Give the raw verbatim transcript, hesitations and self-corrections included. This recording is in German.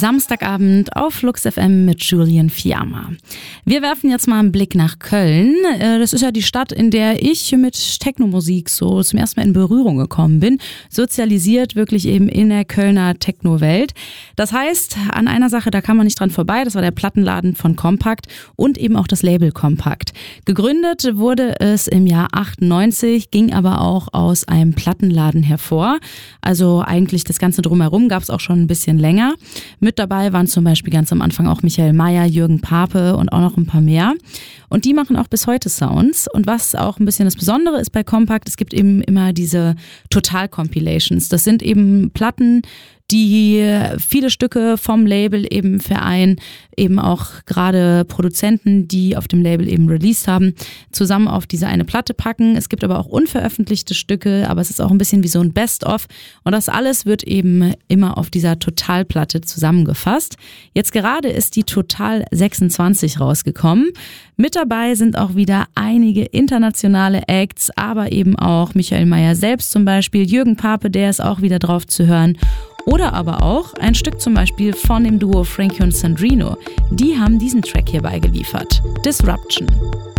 Samstagabend auf Flux F M mit Julian Fiamma. Wir werfen jetzt mal einen Blick nach Köln. Das ist ja die Stadt, in der ich mit Technomusik so zum ersten Mal in Berührung gekommen bin. Sozialisiert wirklich eben in der Kölner Techno-Welt. Das heißt, an einer Sache, da kann man nicht dran vorbei. Das war der Plattenladen von Kompakt und eben auch das Label Kompakt. Gegründet wurde es im Jahr achtundneunzig, ging aber auch aus einem Plattenladen hervor. Also eigentlich das Ganze drumherum gab es auch schon ein bisschen länger. Mit dabei waren zum Beispiel ganz am Anfang auch Michael Mayer, Jürgen Pape und auch noch ein paar mehr. Und die machen auch bis heute Sounds. Und was auch ein bisschen das Besondere ist bei Kompakt, es gibt eben immer diese Total-Compilations. Das sind eben Platten, die viele Stücke vom Label eben vereinen, eben auch gerade Produzenten, die auf dem Label eben released haben, zusammen auf diese eine Platte packen. Es gibt aber auch unveröffentlichte Stücke, aber es ist auch ein bisschen wie so ein Best-of. Und das alles wird eben immer auf dieser Total-Platte zusammengefasst. Jetzt gerade ist die Total sechsundzwanzig rausgekommen. Mit dabei sind auch wieder einige internationale Acts, aber eben auch Michael Mayer selbst zum Beispiel, Jürgen Pape, der ist auch wieder drauf zu hören. Oder aber auch ein Stück zum Beispiel von dem Duo Frankie und Sandrino. Die haben diesen Track hierbei geliefert. Disruption.